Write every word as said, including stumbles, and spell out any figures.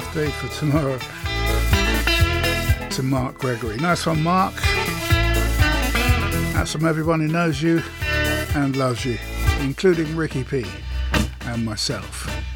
birthday for tomorrow to Mark Gregory. Nice one, Mark. That's from everyone who knows you and loves you, including Ricky P and myself.